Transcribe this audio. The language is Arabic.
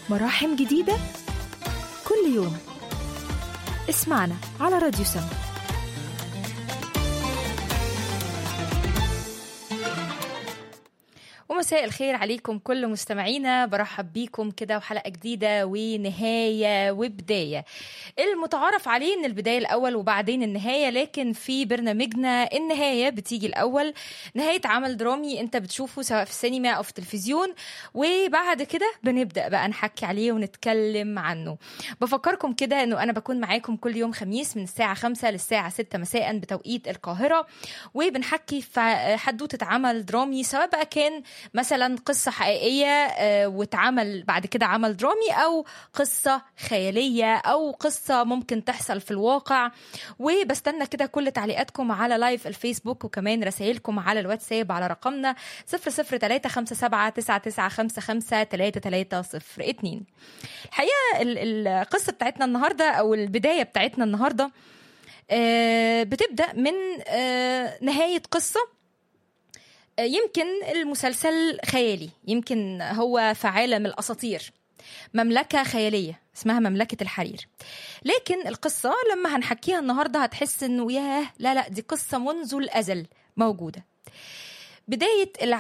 مراحم جديدة كل يوم. اسمعنا على راديو سم. ومساء الخير عليكم كل مستمعينا، برحب بيكم كده وحلقة جديدة ونهاية وبداية. المتعارف عليه ان البداية الأول وبعدين النهاية، لكن في برنامجنا النهاية بتيجي الأول. نهاية عمل درامي انت بتشوفه سواء في السينما أو في التلفزيون، وبعد كده بنبدأ بقى نحكي عليه ونتكلم عنه. بفكركم كده انه أنا بكون معاكم كل يوم خميس من الساعة 5 للساعة 6 مساء بتوقيت القاهرة، وبنحكي في حدوتة عمل درامي، سواء بقى كان مثلا قصة حقيقية واتعمل بعد كده عمل درامي، أو قصة خيالية، أو قصة ممكن تحصل في الواقع. وبستنى كده كل تعليقاتكم على لايف الفيسبوك، وكمان رسائلكم على الواتساب على رقمنا 0035799553302. الحقيقة القصة بتاعتنا النهاردة أو البداية بتاعتنا النهاردة بتبدأ من نهاية قصة. يمكن المسلسل خيالي، يمكن هو في عالم الأساطير، مملكة خيالية اسمها مملكة الحرير. لكن القصة لما هنحكيها النهاردة هتحس انه ياه، لا دي قصة منذ الأزل موجودة. بداية